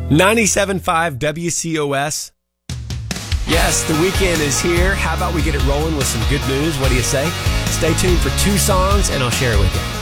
97.5 WCOS. Yes, the weekend is here. How about we get it rolling with some good news? What do you say? Stay tuned for 2 songs, and I'll share it with you.